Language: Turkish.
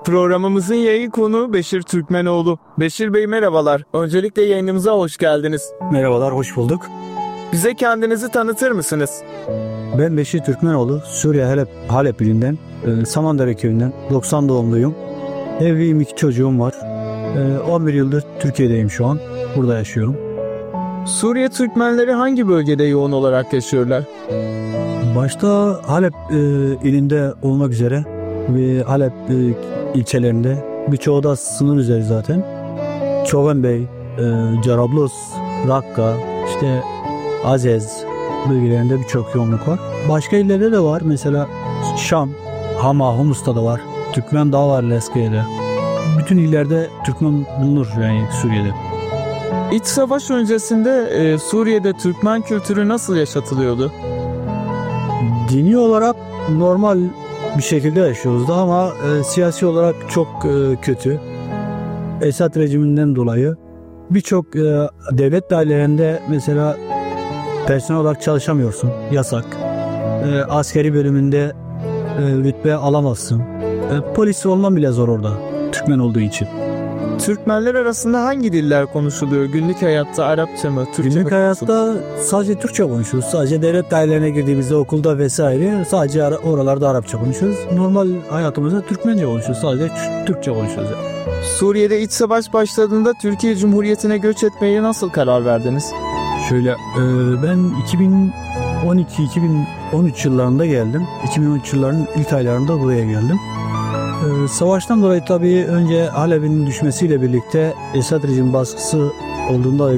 Programımızın yayın konuğu Beşir Türkmenoğlu. Beşir Bey merhabalar. Öncelikle yayınımıza hoş geldiniz. Merhabalar, hoş bulduk. Bize kendinizi tanıtır mısınız? Ben Beşir Türkmenoğlu, Suriye Halep ilinden, Samandere köyünden, 90 doğumluyum. Evliyim, 2 çocuğum var. 11 yıldır Türkiye'deyim şu an, burada yaşıyorum. Suriye Türkmenleri hangi bölgede yoğun olarak yaşıyorlar? Başta Halep ilinde olmak üzere ve Halep ilçelerinde, birçoğu da sınır üzeri zaten. Çobanbey, Carablus, Rakka, işte Azez bölgelerinde birçok yoğunluk var. Başka illerde de var. Mesela Şam, Hama, Humus'ta da var. Türkmen Dağı var Leskiye'de. Bütün illerde Türkmen bulunur yani Suriye'de. İç savaş öncesinde Suriye'de Türkmen kültürü nasıl yaşatılıyordu? Dini olarak normal bir şekilde yaşıyoruz da ama siyasi olarak çok kötü. Esad rejiminden dolayı birçok devlet dairelerinde mesela personel olarak çalışamıyorsun. Yasak. Askeri bölümünde rütbe alamazsın. Polis olman bile zor orada. Türkmen olduğu için. Türkmenler arasında hangi diller konuşuluyor? Günlük hayatta Arapça mı, Türkçe mi? Günlük hayatta sadece Türkçe konuşuyoruz. Sadece devlet dairelerine girdiğimizde okulda vesaire sadece oralarda Arapça konuşuyoruz. Normal hayatımızda Türkmence konuşuyoruz. Sadece Türkçe konuşuyoruz. Suriye'de iç savaş başladığında Türkiye Cumhuriyeti'ne göç etmeye nasıl karar verdiniz? Şöyle ben 2012-2013 yıllarında geldim. 2013 yıllarının ilk aylarında buraya geldim. Savaştan dolayı tabii önce Halep'in düşmesiyle birlikte Esad rejim baskısı olduğunda